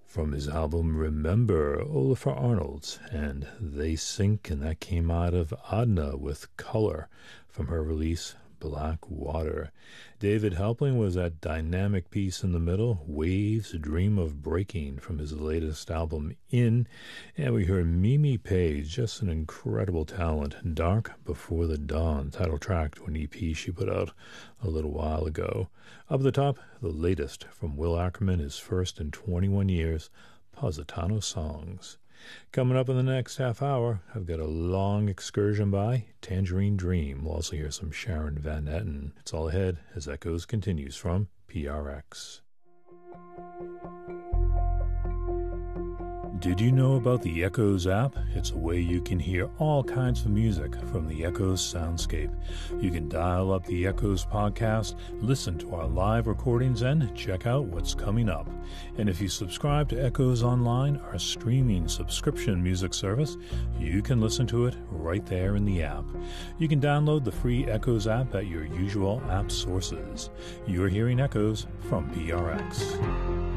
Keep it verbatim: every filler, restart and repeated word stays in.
From his album Remember, Olafur Arnalds and They Sink, and that came out of Adna with Color from her release Black Water. David Helpling was that dynamic piece in the middle, Waves Dream of Breaking, from his latest album In. And we heard Mimi Page, just an incredible talent, Dark Before the Dawn, title track to an E P she put out a little while ago. Up at the top, the latest from Will Ackerman, his first in twenty-one years, Positano Songs. Coming up in the next half hour, I've got a long excursion by Tangerine Dream. We'll also hear some Sharon Van Etten. It's all ahead as Echoes continues from P R X. Did you know about the Echoes app? It's a way you can hear all kinds of music from the Echoes soundscape. You can dial up the Echoes podcast, listen to our live recordings, and check out what's coming up. And if you subscribe to Echoes Online, our streaming subscription music service, you can listen to it right there in the app. You can download the free Echoes app at your usual app sources. You're hearing Echoes from P R X.